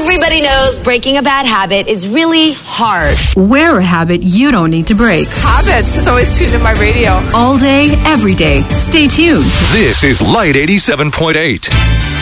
Everybody knows breaking a bad habit is really hard. Wear a habit you don't need to break. Habits is always tuned in my radio. All day, every day. Stay tuned. This is Light 87.8.